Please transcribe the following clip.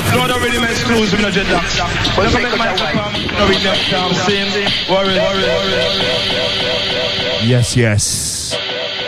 Lord already made exclusive in the jet docs. But if I make my no we next time same. Worry. Yes.